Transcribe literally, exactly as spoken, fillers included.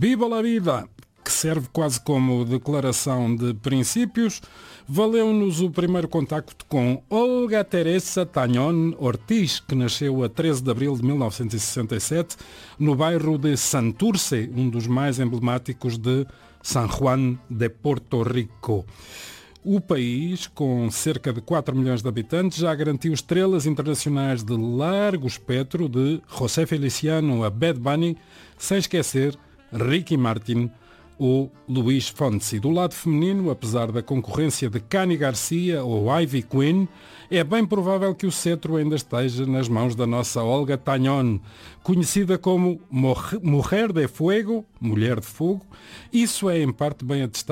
Viva la vida, que serve quase como declaração de princípios, valeu-nos o primeiro contacto com Olga Teresa Tañón Ortiz, que nasceu a treze de abril de mil novecentos e sessenta e sete no bairro de Santurce, um dos mais emblemáticos de San Juan de Porto Rico. O país, com cerca de quatro milhões de habitantes, já garantiu estrelas internacionais de largo espectro, de José Feliciano a Bad Bunny, sem esquecer Ricky Martin ou Luís Fonsi. Do lado feminino, apesar da concorrência de Cani Garcia ou Ivy Queen, é bem provável que o cetro ainda esteja nas mãos da nossa Olga Tañón, conhecida como Mujer de Fuego, Mulher de Fogo. Isso é em parte bem atestado